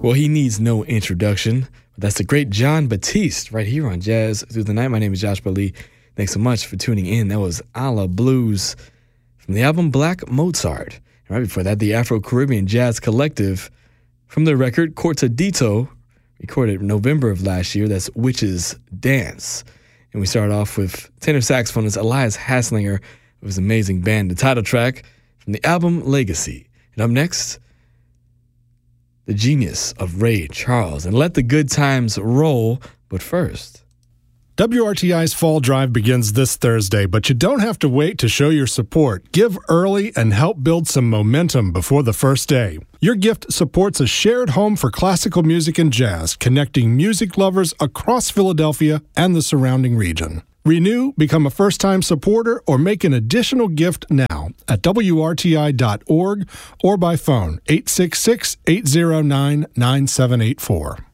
Well, he needs no introduction. That's the great Jon Batiste right here on Jazz Through the Night. My name is Josh Lee. Thanks so much for tuning in. That was A La Blues from the album Black Mozart. And right before that, the Afro-Caribbean Jazz Collective from the record Cortadito, recorded November of last year. That's Witches Dance. And we started off with tenor saxophonist Elias Hasslinger of his amazing band, the title track from the album Legacy. And up next, the genius of Ray Charles. And let the good times roll, but first, WRTI's Fall Drive begins this Thursday, but you don't have to wait to show your support. Give early and help build some momentum before the first day. Your gift supports a shared home for classical music and jazz, connecting music lovers across Philadelphia and the surrounding region. Renew, become a first-time supporter, or make an additional gift now at WRTI.org or by phone 866-809-9784.